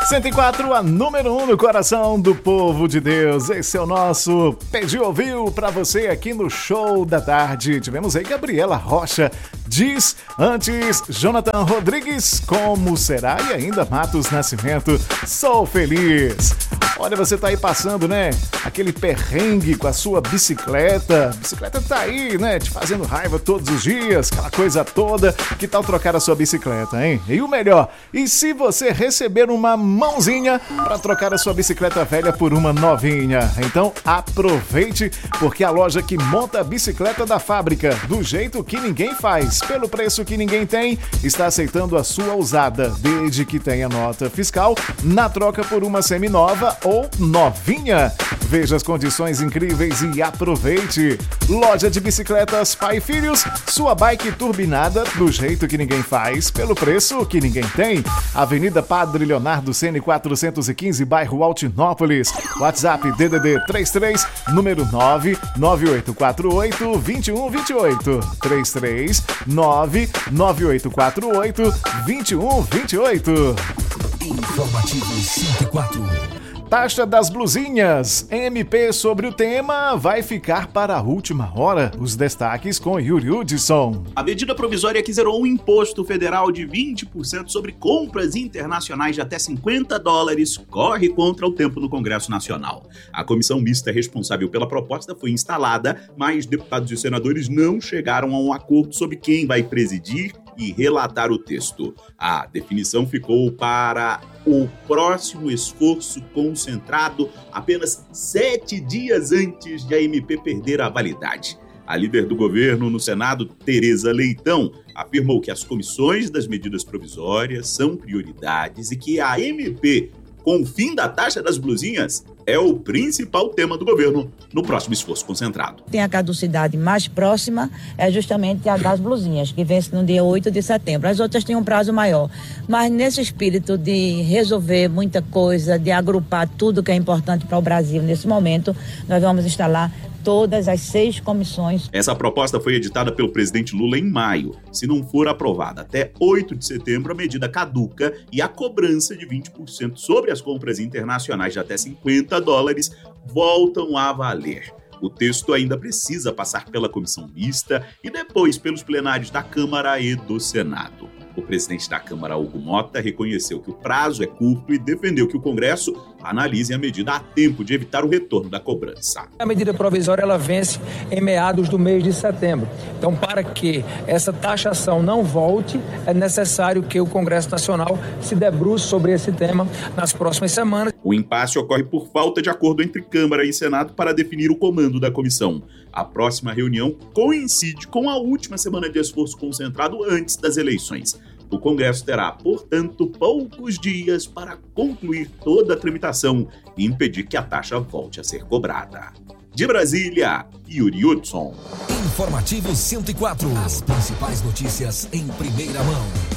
104, a número 1 no coração do povo de Deus. Esse é o nosso Pedi Ouviu pra você aqui no Show da Tarde. Tivemos aí Gabriela Rocha, Diz, antes Jonathan Rodrigues, Como Será? E ainda Matos Nascimento, Sou Feliz. Olha, você tá aí passando, né? Aquele perrengue com a sua bicicleta. A bicicleta tá aí, né? Te fazendo raiva todos os dias, aquela coisa toda. Que tal trocar a sua bicicleta, hein? E o melhor, e se você receber uma mãozinha para trocar a sua bicicleta velha por uma novinha? Então aproveite, porque a loja que monta a bicicleta da fábrica, do jeito que ninguém faz, pelo preço que ninguém tem, está aceitando a sua usada, desde que tenha nota fiscal, na troca por uma seminova ou novinha. Veja as condições incríveis e aproveite. Loja de bicicletas Pai e Filhos, sua bike turbinada do jeito que ninguém faz, pelo preço que ninguém tem. Avenida Padre Leonardo Ceni 415, bairro Altinópolis. WhatsApp DDD 33, número 99848-2128. 339-9848-2128. Informativo 104. Taxa das blusinhas. MP sobre o tema vai ficar para a última hora. Os destaques com Yuri Hudson. A medida provisória que zerou um imposto federal de 20% sobre compras internacionais de até $50 corre contra o tempo no Congresso Nacional. A comissão mista responsável pela proposta foi instalada, mas deputados e senadores não chegaram a um acordo sobre quem vai presidir e relatar o texto. A definição ficou para o próximo esforço concentrado apenas 7 dias antes de a MP perder a validade. A líder do governo no Senado, Tereza Leitão, afirmou que as comissões das medidas provisórias são prioridades e que a MP, com o fim da taxa das blusinhas, é o principal tema do governo no próximo esforço concentrado. Tem a caducidade mais próxima, é justamente a das blusinhas, que vence no dia 8 de setembro. As outras têm um prazo maior. Mas nesse espírito de resolver muita coisa, de agrupar tudo que é importante para o Brasil nesse momento, nós vamos instalar todas as 6 comissões. Essa proposta foi editada pelo presidente Lula em maio. Se não for aprovada até 8 de setembro, a medida caduca e a cobrança de 20% sobre as compras internacionais de até $50 voltam a valer. O texto ainda precisa passar pela comissão mista e depois pelos plenários da Câmara e do Senado. O presidente da Câmara, Hugo Mota, reconheceu que o prazo é curto e defendeu que o Congresso analise a medida a tempo de evitar o retorno da cobrança. A medida provisória ela vence em meados do mês de setembro. Então, para que essa taxação não volte, é necessário que o Congresso Nacional se debruce sobre esse tema nas próximas semanas. O impasse ocorre por falta de acordo entre Câmara e Senado para definir o comando da comissão. A próxima reunião coincide com a última semana de esforço concentrado antes das eleições. O Congresso terá, portanto, poucos dias para concluir toda a tramitação e impedir que a taxa volte a ser cobrada. De Brasília, Yuri Hudson. Informativo 104. As principais notícias em primeira mão.